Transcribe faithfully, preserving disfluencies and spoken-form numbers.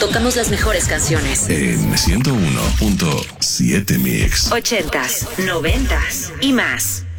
tocamos las mejores canciones. En ciento uno punto siete Mix. Ochentas, noventas y más.